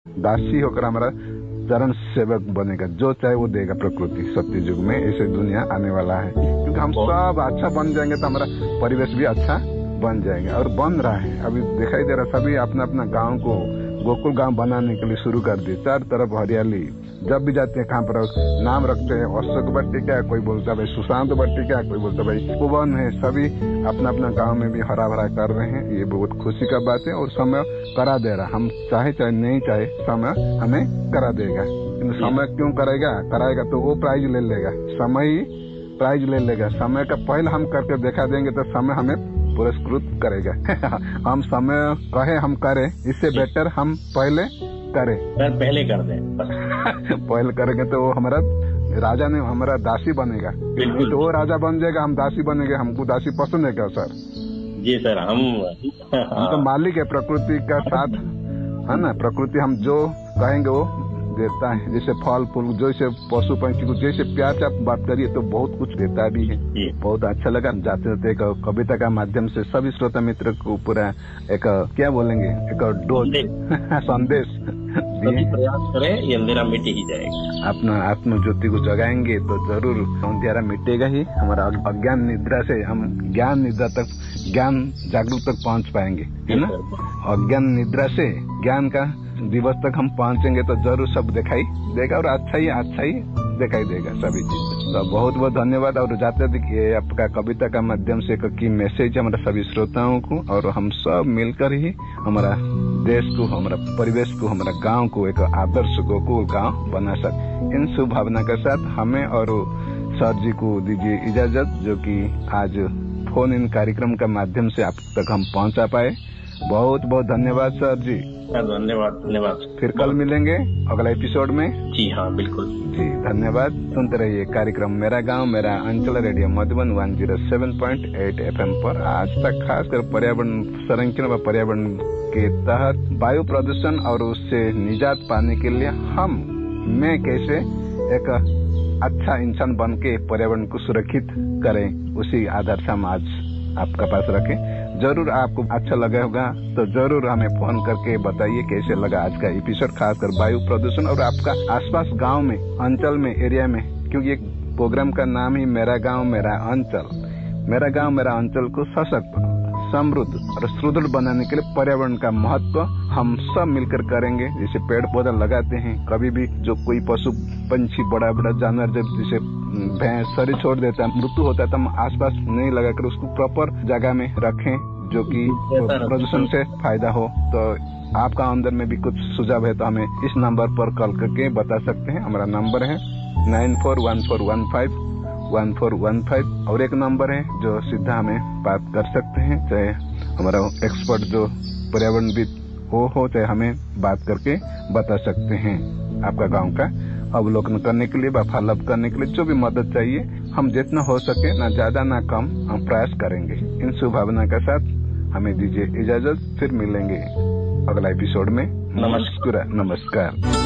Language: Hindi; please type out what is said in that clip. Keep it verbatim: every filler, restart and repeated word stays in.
दासी होकर हमारा चरण सेवक बनेगा, जो चाहे वो देगा प्रकृति। सत्य युग में ऐसे दुनिया आने वाला है, क्योंकि हम सब अच्छा बन जाएंगे तो हमारा परिवेश भी अच्छा बन जाएगा और बन रहा है। अभी दिखाई दे रहा, सभी अपना अपना गांव को गोकुल गांव बनाने के लिए शुरू कर दिए। चार तरफ हरियाली, जब भी जाते हैं कहाँ पर नाम रखते हैं, अशोक बट्टिका, कोई बोलता है भाई सुशांत बट्टिका, कोई बोलता है भाई उपवन है। सभी अपना अपना गांव में भी हरा भरा कर रहे हैं। ये बहुत खुशी का बात है और समय करा दे रहा। हम चाहे चाहे नहीं चाहे समय हमें करा देगा। लेकिन समय क्यों करेगा? कराएगा तो वो प्राइज ले लेगा, समय ही प्राइज ले लेगा। समय का पहले हम करके दिखा देंगे तो समय हमें पुरस्कृत करेगा। हम समय कहे हम करें, इससे बेटर हम पहले करें, पहले कर दें। पहले करेंगे तो वो हमारा राजा ने हमारा दासी बनेगा। तो वो राजा बन जाएगा, हम दासी बनेंगे। हमको दासी पसंद है क्या सर? जी सर, हम हम तो मालिक है प्रकृति का साथ, है ना। प्रकृति हम जो कहेंगे वो देता है, जैसे फल फूल, जैसे पशु पंछी को जैसे प्यार से आप बात करिए तो बहुत कुछ देता भी है। बहुत अच्छा लगा। जाते जाते एक कविता का माध्यम से सभी श्रोता मित्र को पूरा एक क्या बोलेंगे, एक डोज संदेश दिए। प्रयास करें, ये अंधेरा मिट ही जाएगा। अपना आत्म ज्योति को जगाएंगे तो जरूर अंधेरा मिटेगा ही। हमारा अज्ञान निद्रा से हम ज्ञान निद्रा तक, ज्ञान जागरूक तक पहुंच पाएंगे, है ना। अज्ञान निद्रा से ज्ञान का दिवस तक हम पहुंचेंगे तो जरूर सब दिखाई देगा और अच्छा ही अच्छा ही दिखाई देगा सभी चीज। तो बहुत बहुत धन्यवाद। और जाते ये आपका कविता का माध्यम से की मैसेज हमारे सभी श्रोताओं को, और हम सब मिलकर ही हमारा देश को, हमारा परिवेश को, हमारा गांव को एक आदर्श गोकुल गांव बना सके। इन शुभ भावना के साथ हमें और सर जी को दीजिए इजाजत, जो कि आज फोन इन कार्यक्रम के माध्यम से आप तक हम पहुंचा पाए। बहुत बहुत धन्यवाद सर जी। धन्यवाद धन्यवाद। फिर कल मिलेंगे अगला एपिसोड में। जी हाँ, बिल्कुल जी, धन्यवाद। सुनते रहिए कार्यक्रम मेरा गांव मेरा अंचल, radio Madhuban one zero seven point eight F M पर। आज तक खासकर पर्यावरण संरक्षण व पर्यावरण के तहत वायु प्रदूषण और उससे निजात पाने के लिए हम मैं कैसे एक अच्छा इंसान बन के पर्यावरण को सुरक्षित करें, उसी आधार से हम आज आपका पास रखें। जरूर आपको अच्छा लगा होगा तो जरूर हमें फोन करके बताइए कैसे लगा आज का एपिसोड, खासकर वायु प्रदूषण और आपका आसपास गांव में, अंचल में, एरिया में। क्योंकि एक प्रोग्राम का नाम ही मेरा गांव मेरा अंचल। मेरा गांव मेरा अंचल को सशक्त, समृद्ध और सुदृढ़ बनाने के लिए पर्यावरण का महत्व हम सब मिलकर करेंगे। जैसे पेड़ पौधा लगाते हैं, कभी भी जो कोई पशु पंछी बड़ा बड़ा जानवर जब जैसे भैंस शरीर छोड़ देता है, मृत्यु होता है, तो हम आसपास नहीं लगाकर उसको प्रॉपर जगह में रखें जो कि प्रदूषण से फायदा हो। तो आपका अंदर में भी कुछ सुझाव है तो हमें इस नंबर पर कॉल करके बता सकते हैं। हमारा नंबर है nine four one four one five one four one five. और एक नंबर है जो सीधा हमें बात कर सकते हैं, चाहे हमारा एक्सपर्ट जो पर्यावरणविद वो हो, चाहे हमें बात करके बता सकते हैं। आपका गांव का अवलोकन करने के लिए, फॉलोअप करने के लिए जो भी मदद चाहिए, हम जितना हो सके, ना ज्यादा ना कम, हम प्रयास करेंगे। इन शुभ भावना के साथ हमें दीजिए इजाजत। फिर मिलेंगे अगला एपिसोड में। नमस्कार नमस्कार।